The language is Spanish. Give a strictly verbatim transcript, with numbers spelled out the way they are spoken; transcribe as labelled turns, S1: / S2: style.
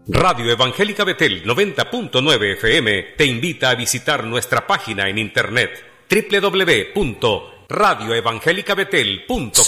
S1: Radio Evangélica Betel noventa punto nueve F M te invita a visitar nuestra página en internet doble u doble u doble u punto radio evangélica betel punto com.